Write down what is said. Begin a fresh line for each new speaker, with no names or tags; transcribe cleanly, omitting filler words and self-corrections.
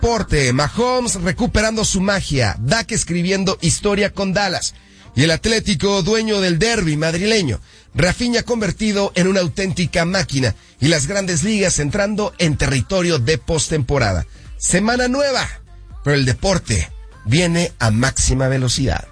deporte. Mahomes recuperando su magia. Dak escribiendo historia con Dallas. Y el Atlético, dueño del derbi madrileño. Rafinha convertido en una auténtica máquina. Y las grandes ligas entrando en territorio de postemporada. Semana nueva, pero el deporte viene a máxima velocidad.